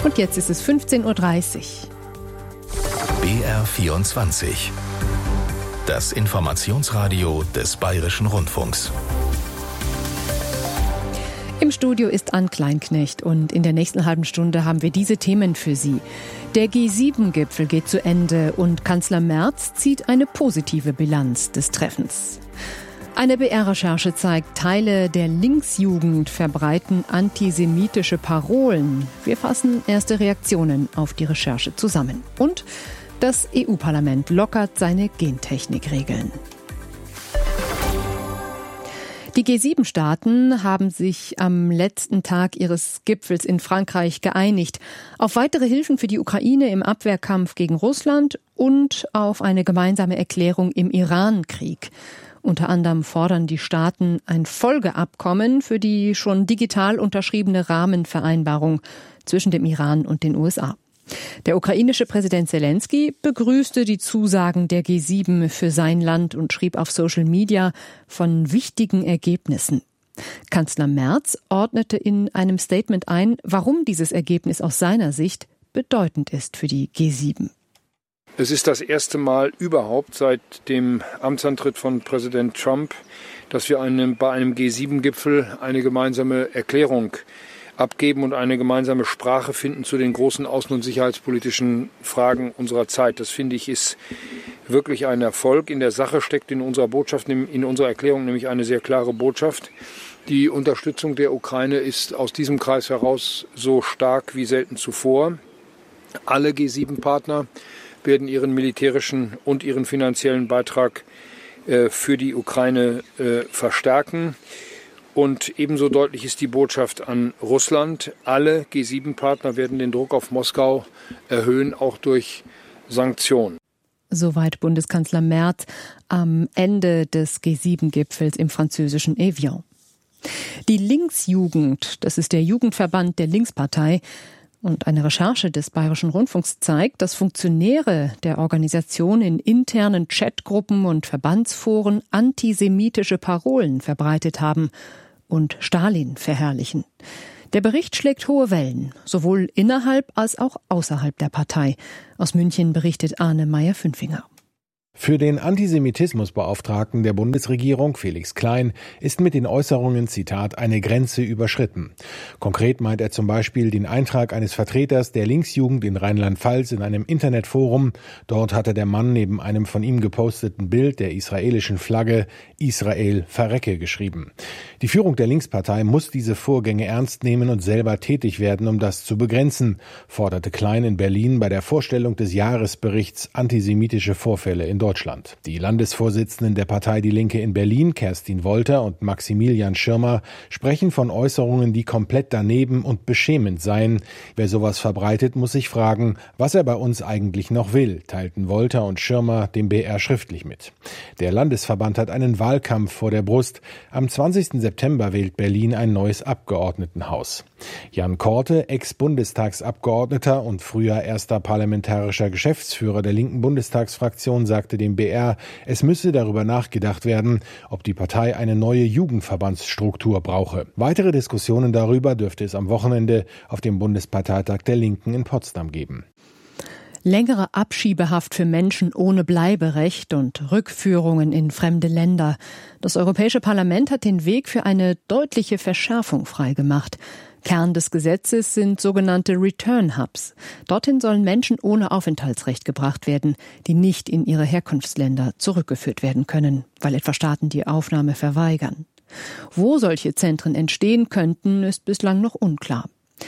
Und jetzt ist es 15.30 Uhr. BR24. Das Informationsradio des Bayerischen Rundfunks. Im Studio ist Ann Kleinknecht und in der nächsten halben Stunde haben wir diese Themen für Sie. Der G7-Gipfel geht zu Ende und Kanzler Merz zieht eine positive Bilanz des Treffens. Eine BR-Recherche zeigt, Teile der Linksjugend verbreiten antisemitische Parolen. Wir fassen erste Reaktionen auf die Recherche zusammen. Und das EU-Parlament lockert seine Gentechnikregeln. Die G7-Staaten haben sich am letzten Tag ihres Gipfels in Frankreich geeinigt auf weitere Hilfen für die Ukraine im Abwehrkampf gegen Russland und auf eine gemeinsame Erklärung im Iran-Krieg. Unter anderem fordern die Staaten ein Folgeabkommen für die schon digital unterschriebene Rahmenvereinbarung zwischen dem Iran und den USA. Der ukrainische Präsident Selenskyj begrüßte die Zusagen der G7 für sein Land und schrieb auf Social Media von wichtigen Ergebnissen. Kanzler Merz ordnete in einem Statement ein, warum dieses Ergebnis aus seiner Sicht bedeutend ist für die G7. Es ist das erste Mal überhaupt seit dem Amtsantritt von Präsident Trump, dass wir bei einem G7-Gipfel eine gemeinsame Erklärung abgeben und eine gemeinsame Sprache finden zu den großen außen- und sicherheitspolitischen Fragen unserer Zeit. Das, finde ich, ist wirklich ein Erfolg. In der Sache steckt in unserer Botschaft, in unserer Erklärung nämlich eine sehr klare Botschaft. Die Unterstützung der Ukraine ist aus diesem Kreis heraus so stark wie selten zuvor. Alle G7-Partner werden ihren militärischen und ihren finanziellen Beitrag für die Ukraine verstärken. Und ebenso deutlich ist die Botschaft an Russland. Alle G7-Partner werden den Druck auf Moskau erhöhen, auch durch Sanktionen. Soweit Bundeskanzler Merz am Ende des G7-Gipfels im französischen Evian. Die Linksjugend, das ist der Jugendverband der Linkspartei, und eine Recherche des Bayerischen Rundfunks zeigt, dass Funktionäre der Organisation in internen Chatgruppen und Verbandsforen antisemitische Parolen verbreitet haben und Stalin verherrlichen. Der Bericht schlägt hohe Wellen, sowohl innerhalb als auch außerhalb der Partei. Aus München berichtet Arne Meyer-Fünfinger. Für den Antisemitismusbeauftragten der Bundesregierung, Felix Klein, ist mit den Äußerungen, Zitat, eine Grenze überschritten. Konkret meint er zum Beispiel den Eintrag eines Vertreters der Linksjugend in Rheinland-Pfalz in einem Internetforum. Dort hatte der Mann neben einem von ihm geposteten Bild der israelischen Flagge Israel verrecke geschrieben. Die Führung der Linkspartei muss diese Vorgänge ernst nehmen und selber tätig werden, um das zu begrenzen, forderte Klein in Berlin bei der Vorstellung des Jahresberichts Antisemitische Vorfälle in Deutschland. Die Landesvorsitzenden der Partei Die Linke in Berlin, Kerstin Wolter und Maximilian Schirmer, sprechen von Äußerungen, die komplett daneben und beschämend seien. Wer sowas verbreitet, muss sich fragen, was er bei uns eigentlich noch will, teilten Wolter und Schirmer dem BR schriftlich mit. Der Landesverband hat einen Wahlkampf vor der Brust. Am 20. September wählt Berlin ein neues Abgeordnetenhaus. Jan Korte, Ex-Bundestagsabgeordneter und früher erster parlamentarischer Geschäftsführer der linken Bundestagsfraktion, sagte dem BR, es müsse darüber nachgedacht werden, ob die Partei eine neue Jugendverbandsstruktur brauche. Weitere Diskussionen darüber dürfte es am Wochenende auf dem Bundesparteitag der Linken in Potsdam geben. Längere Abschiebehaft für Menschen ohne Bleiberecht und Rückführungen in fremde Länder. Das Europäische Parlament hat den Weg für eine deutliche Verschärfung freigemacht. Kern des Gesetzes sind sogenannte Return Hubs. Dorthin sollen Menschen ohne Aufenthaltsrecht gebracht werden, die nicht in ihre Herkunftsländer zurückgeführt werden können, weil etwa Staaten die Aufnahme verweigern. Wo solche Zentren entstehen könnten, ist bislang noch unklar.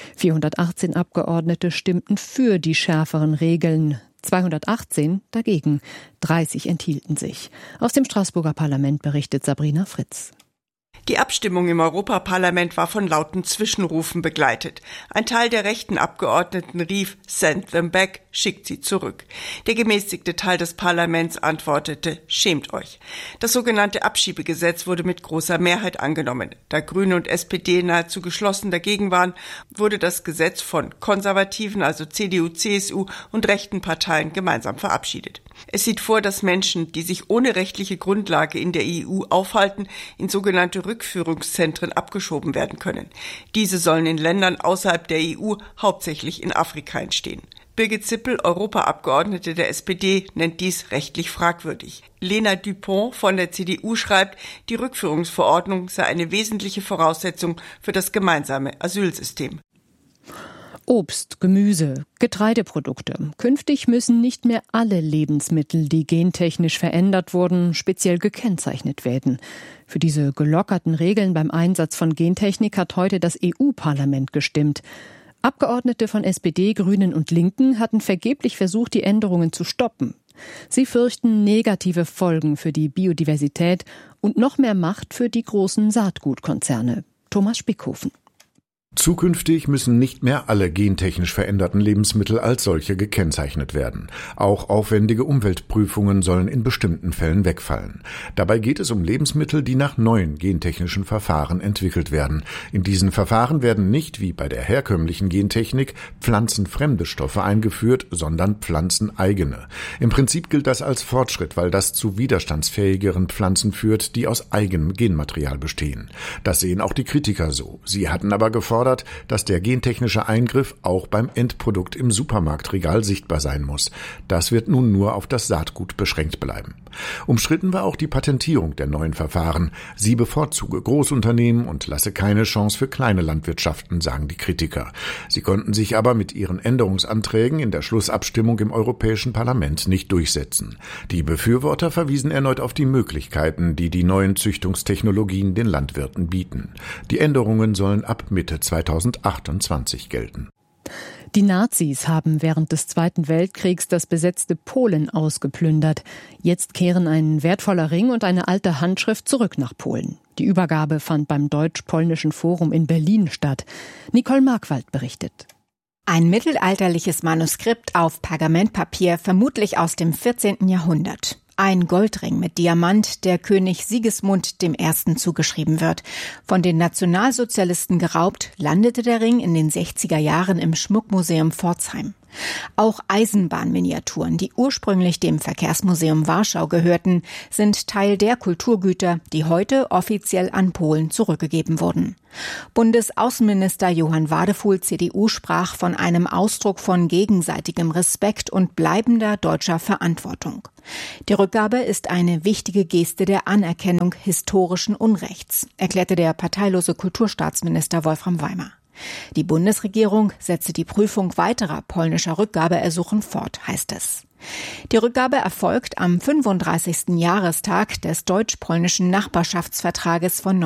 418 Abgeordnete stimmten für die schärferen Regeln, 218 dagegen, 30 enthielten sich. Aus dem Straßburger Parlament berichtet Sabrina Fritz. Die Abstimmung im Europaparlament war von lauten Zwischenrufen begleitet. Ein Teil der rechten Abgeordneten rief "Send them back", schickt sie zurück. Der gemäßigte Teil des Parlaments antwortete, schämt euch. Das sogenannte Abschiebegesetz wurde mit großer Mehrheit angenommen. Da Grüne und SPD nahezu geschlossen dagegen waren, wurde das Gesetz von konservativen, also CDU, CSU und rechten Parteien gemeinsam verabschiedet. Es sieht vor, dass Menschen, die sich ohne rechtliche Grundlage in der EU aufhalten, in sogenannte Rückführungszentren abgeschoben werden können. Diese sollen in Ländern außerhalb der EU, hauptsächlich in Afrika, entstehen. Birgit Zippel, Europaabgeordnete der SPD, nennt dies rechtlich fragwürdig. Lena Dupont von der CDU schreibt, die Rückführungsverordnung sei eine wesentliche Voraussetzung für das gemeinsame Asylsystem. Obst, Gemüse, Getreideprodukte. Künftig müssen nicht mehr alle Lebensmittel, die gentechnisch verändert wurden, speziell gekennzeichnet werden. Für diese gelockerten Regeln beim Einsatz von Gentechnik hat heute das EU-Parlament gestimmt. Abgeordnete von SPD, Grünen und Linken hatten vergeblich versucht, die Änderungen zu stoppen. Sie fürchten negative Folgen für die Biodiversität und noch mehr Macht für die großen Saatgutkonzerne. Thomas Spickhofen. Zukünftig müssen nicht mehr alle gentechnisch veränderten Lebensmittel als solche gekennzeichnet werden. Auch aufwendige Umweltprüfungen sollen in bestimmten Fällen wegfallen. Dabei geht es um Lebensmittel, die nach neuen gentechnischen Verfahren entwickelt werden. In diesen Verfahren werden nicht, wie bei der herkömmlichen Gentechnik, pflanzenfremde Stoffe eingeführt, sondern pflanzeneigene. Im Prinzip gilt das als Fortschritt, weil das zu widerstandsfähigeren Pflanzen führt, die aus eigenem Genmaterial bestehen. Das sehen auch die Kritiker so. Sie hatten aber gefordert, dass der gentechnische Eingriff auch beim Endprodukt im Supermarktregal sichtbar sein muss. Das wird nun nur auf das Saatgut beschränkt bleiben. Umstritten war auch die Patentierung der neuen Verfahren. Sie bevorzuge Großunternehmen und lasse keine Chance für kleine Landwirtschaften, sagen die Kritiker. Sie konnten sich aber mit ihren Änderungsanträgen in der Schlussabstimmung im Europäischen Parlament nicht durchsetzen. Die Befürworter verwiesen erneut auf die Möglichkeiten, die die neuen Züchtungstechnologien den Landwirten bieten. Die Änderungen sollen ab Mitte 2028 gelten. Die Nazis haben während des Zweiten Weltkriegs das besetzte Polen ausgeplündert. Jetzt kehren ein wertvoller Ring und eine alte Handschrift zurück nach Polen. Die Übergabe fand beim Deutsch-Polnischen Forum in Berlin statt. Nicole Markwald berichtet. Ein mittelalterliches Manuskript auf Pergamentpapier, vermutlich aus dem 14. Jahrhundert. Ein Goldring mit Diamant, der König Sigismund I. zugeschrieben wird. Von den Nationalsozialisten geraubt, landete der Ring in den 60er Jahren im Schmuckmuseum Pforzheim. Auch Eisenbahnminiaturen, die ursprünglich dem Verkehrsmuseum Warschau gehörten, sind Teil der Kulturgüter, die heute offiziell an Polen zurückgegeben wurden. Bundesaußenminister Johann Wadefuhl, CDU, sprach von einem Ausdruck von gegenseitigem Respekt und bleibender deutscher Verantwortung. Die Rückgabe ist eine wichtige Geste der Anerkennung historischen Unrechts, erklärte der parteilose Kulturstaatsminister Wolfram Weimer. Die Bundesregierung setze die Prüfung weiterer polnischer Rückgabeersuchen fort, heißt es. Die Rückgabe erfolgt am 35. Jahrestag des deutsch-polnischen Nachbarschaftsvertrages von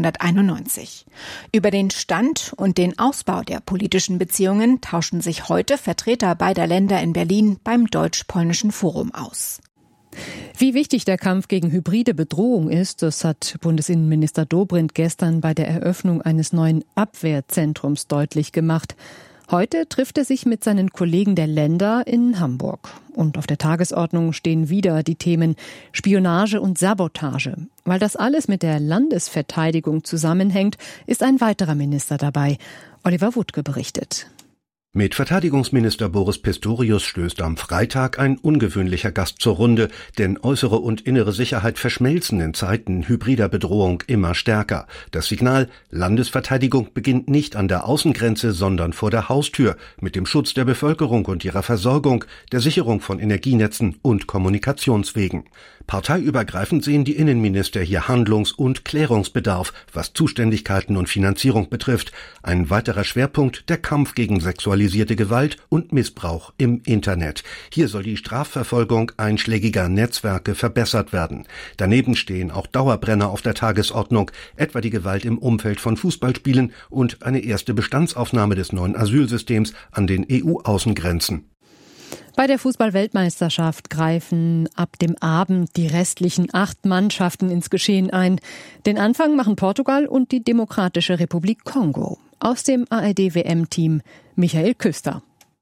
1991. Über den Stand und den Ausbau der politischen Beziehungen tauschen sich heute Vertreter beider Länder in Berlin beim Deutsch-Polnischen Forum aus. Wie wichtig der Kampf gegen hybride Bedrohung ist, das hat Bundesinnenminister Dobrindt gestern bei der Eröffnung eines neuen Abwehrzentrums deutlich gemacht. Heute trifft er sich mit seinen Kollegen der Länder in Hamburg. Und auf der Tagesordnung stehen wieder die Themen Spionage und Sabotage. Weil das alles mit der Landesverteidigung zusammenhängt, ist ein weiterer Minister dabei. Oliver Wuttke berichtet. Mit Verteidigungsminister Boris Pistorius stößt am Freitag ein ungewöhnlicher Gast zur Runde, denn äußere und innere Sicherheit verschmelzen in Zeiten hybrider Bedrohung immer stärker. Das Signal: Landesverteidigung beginnt nicht an der Außengrenze, sondern vor der Haustür, mit dem Schutz der Bevölkerung und ihrer Versorgung, der Sicherung von Energienetzen und Kommunikationswegen. Parteiübergreifend sehen die Innenminister hier Handlungs- und Klärungsbedarf, was Zuständigkeiten und Finanzierung betrifft. Ein weiterer Schwerpunkt: der Kampf gegen sexualisierte Gewalt und Missbrauch im Internet. Hier soll die Strafverfolgung einschlägiger Netzwerke verbessert werden. Daneben stehen auch Dauerbrenner auf der Tagesordnung, etwa die Gewalt im Umfeld von Fußballspielen und eine erste Bestandsaufnahme des neuen Asylsystems an den EU-Außengrenzen. Bei der Fußball-Weltmeisterschaft greifen ab dem Abend die restlichen 8 Mannschaften ins Geschehen ein. Den Anfang machen Portugal und die Demokratische Republik Kongo. Aus dem ARD-WM-Team Michael Küster.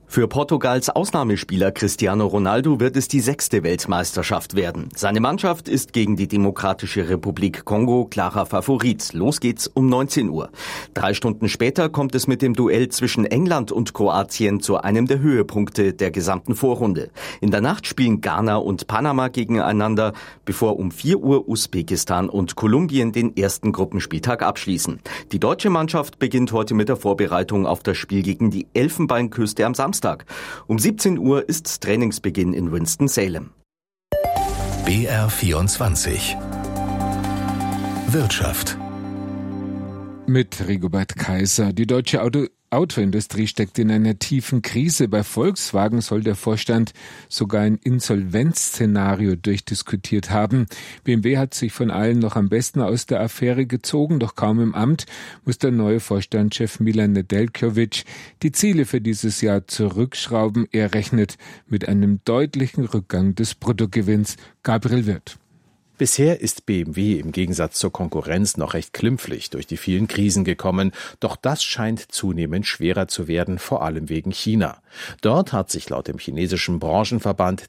Für Portugals Ausnahmespieler Cristiano Ronaldo wird es die 6. Weltmeisterschaft werden. Seine Mannschaft ist gegen die Demokratische Republik Kongo klarer Favorit. Los geht's um 19 Uhr. 3 Stunden später kommt es mit dem Duell zwischen England und Kroatien zu einem der Höhepunkte der gesamten Vorrunde. In der Nacht spielen Ghana und Panama gegeneinander, bevor um 4 Uhr Usbekistan und Kolumbien den ersten Gruppenspieltag abschließen. Die deutsche Mannschaft beginnt heute mit der Vorbereitung auf das Spiel gegen die Elfenbeinküste am Samstag. Um 17 Uhr ist Trainingsbeginn in Winston-Salem. BR24 Wirtschaft mit Rigobert Kaiser. Die deutsche Autoindustrie steckt in einer tiefen Krise. Bei Volkswagen soll der Vorstand sogar ein Insolvenzszenario durchdiskutiert haben. BMW hat sich von allen noch am besten aus der Affäre gezogen, doch kaum im Amt muss der neue Vorstandschef Milan Nedeljković die Ziele für dieses Jahr zurückschrauben. Er rechnet mit einem deutlichen Rückgang des Bruttogewinns. Gabriel Wirth. Bisher ist BMW im Gegensatz zur Konkurrenz noch recht klimpflich durch die vielen Krisen gekommen, doch das scheint zunehmend schwerer zu werden, vor allem wegen China. Dort hat sich laut dem chinesischen Branchenverband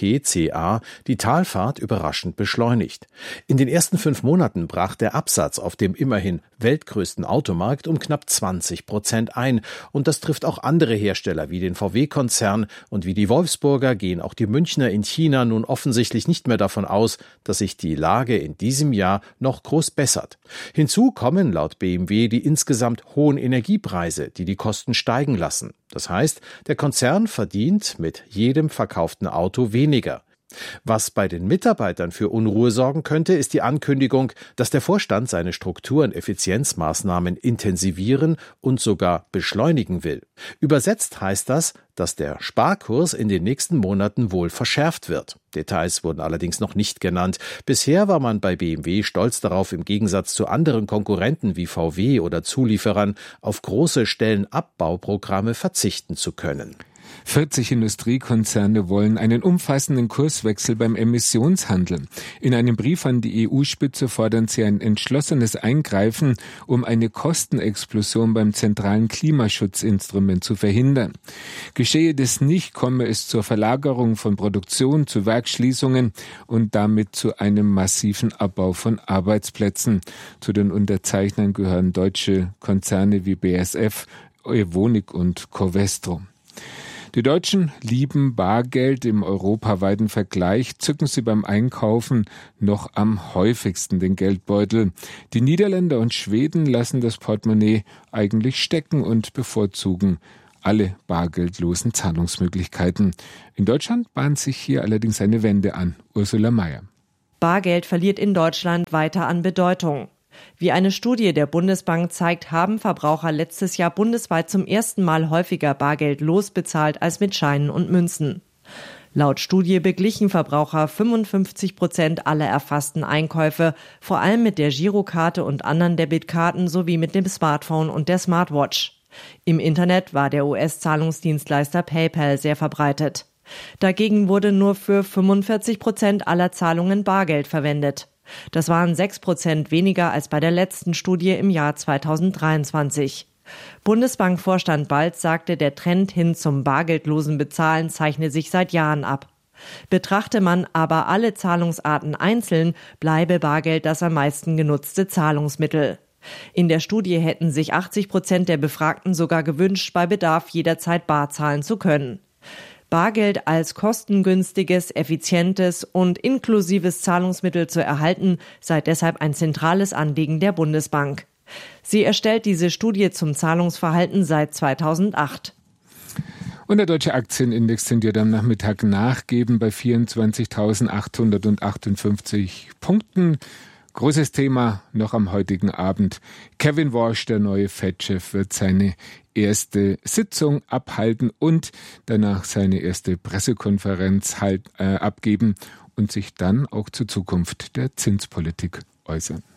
CPCA die Talfahrt überraschend beschleunigt. In den ersten 5 Monaten brach der Absatz auf dem immerhin weltgrößten Automarkt um knapp 20% ein. Und das trifft auch andere Hersteller wie den VW-Konzern, und wie die Wolfsburger gehen auch die Münchner in China nun offensichtlich nicht mehr davon aus, dass sich die Lage in diesem Jahr noch groß bessert. Hinzu kommen laut BMW die insgesamt hohen Energiepreise, die Kosten steigen lassen. Das heißt, der Konzern verdient mit jedem verkauften Auto weniger. Was bei den Mitarbeitern für Unruhe sorgen könnte, ist die Ankündigung, dass der Vorstand seine Struktur- und Effizienzmaßnahmen intensivieren und sogar beschleunigen will. Übersetzt heißt das, dass der Sparkurs in den nächsten Monaten wohl verschärft wird. Details wurden allerdings noch nicht genannt. Bisher war man bei BMW stolz darauf, im Gegensatz zu anderen Konkurrenten wie VW oder Zulieferern auf große Stellenabbauprogramme verzichten zu können. 40 Industriekonzerne wollen einen umfassenden Kurswechsel beim Emissionshandel. In einem Brief an die EU-Spitze fordern sie ein entschlossenes Eingreifen, um eine Kostenexplosion beim zentralen Klimaschutzinstrument zu verhindern. Geschehe das nicht, komme es zur Verlagerung von Produktion zu Werksschließungen und damit zu einem massiven Abbau von Arbeitsplätzen. Zu den Unterzeichnern gehören deutsche Konzerne wie BASF, Evonik und Covestro. Die Deutschen lieben Bargeld. Im europaweiten Vergleich zücken sie beim Einkaufen noch am häufigsten den Geldbeutel. Die Niederländer und Schweden lassen das Portemonnaie eigentlich stecken und bevorzugen alle bargeldlosen Zahlungsmöglichkeiten. In Deutschland bahnt sich hier allerdings eine Wende an. Ursula Mayer. Bargeld verliert in Deutschland weiter an Bedeutung. Wie eine Studie der Bundesbank zeigt, haben Verbraucher letztes Jahr bundesweit zum ersten Mal häufiger Bargeld losbezahlt als mit Scheinen und Münzen. Laut Studie beglichen Verbraucher 55% aller erfassten Einkäufe, vor allem mit der Girokarte und anderen Debitkarten sowie mit dem Smartphone und der Smartwatch. Im Internet war der US-Zahlungsdienstleister PayPal sehr verbreitet. Dagegen wurde nur für 45% aller Zahlungen Bargeld verwendet. Das waren 6% weniger als bei der letzten Studie im Jahr 2023. Bundesbankvorstand Balz sagte, der Trend hin zum bargeldlosen Bezahlen zeichne sich seit Jahren ab. Betrachte man aber alle Zahlungsarten einzeln, bleibe Bargeld das am meisten genutzte Zahlungsmittel. In der Studie hätten sich 80% der Befragten sogar gewünscht, bei Bedarf jederzeit bar zahlen zu können. Bargeld als kostengünstiges, effizientes und inklusives Zahlungsmittel zu erhalten, sei deshalb ein zentrales Anliegen der Bundesbank. Sie erstellt diese Studie zum Zahlungsverhalten seit 2008. Und der deutsche Aktienindex tendiert am Nachmittag nachgeben bei 24.858 Punkten. Großes Thema noch am heutigen Abend. Kevin Warsh, der neue Fed-Chef, wird seine erste Sitzung abhalten und danach seine erste Pressekonferenz abgeben und sich dann auch zur Zukunft der Zinspolitik äußern.